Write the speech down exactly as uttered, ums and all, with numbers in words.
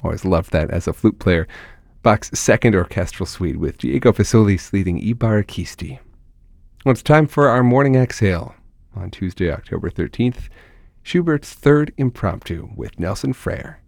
Always loved that as a flute player. Bach's second orchestral suite with Diego Fasolis leading Ibarraquisti. Well, it's time for our morning exhale. On Tuesday, October thirteenth, Schubert's Third Impromptu with Nelson Frere.